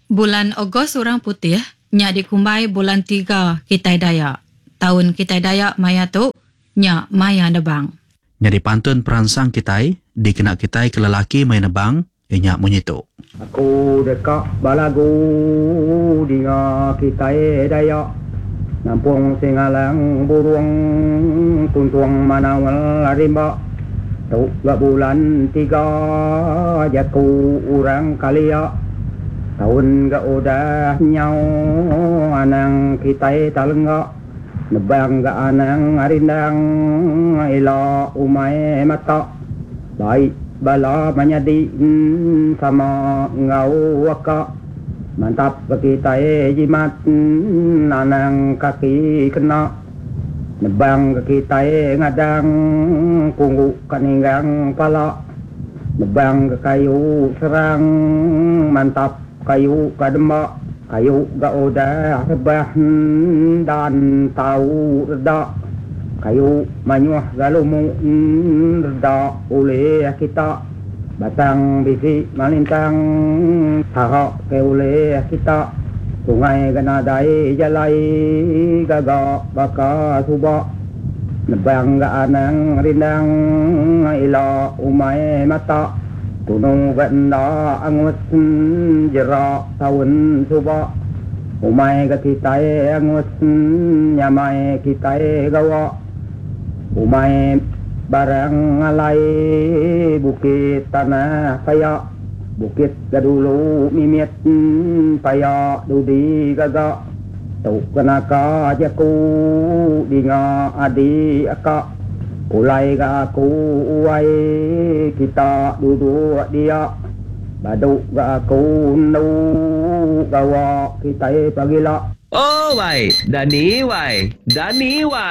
Bulan Ogos orang putih, nya dikumbai bulan 3 Kitai Dayak. Tahun Kitai Dayak maya tu, nya maya nebang. Nya dipantun peransang Kitai, dikena Kitai ke lelaki maya nebang, nya menyitu. Aku dekat balagu dinga Kitai Dayak. Nampung singalang burung tuntuang manawal rimba. Tu bulan 3 jaku orang kalia. Tahun ga udah nyau anang Kitai talengga. Nebang ga anang arindang ila umay mata. Baik bala manyadi sama ngau waka. Mantap Kitai jimat anang kaki kena. Nebang Kitai ngadang kunggu kaninggang pala. Nebang kayu serang mantap kayu kadema. Kayu ga udah rebah dan tahu reda. Kayu manyuah galumu reda oleh kita. Batang bisi malintang tahak ke oleh kita. Sungai ganadai jalai gaga baka suba. Nebang ga anang rindang ila umay mata. Tunong ganda angus jerak tahun suba. Umay ga Kitai angus nyamay Kitai gawa. Umay barang alay bukit tanah paya. Bukit gadulu mimit paya dudi gaga. Tuk kenaka jaku dinga adi aka. Ulai ga aku uai kita duduk dia. Baduk ga aku nu gawa Kitai pagila. Oh wai, Dani wai.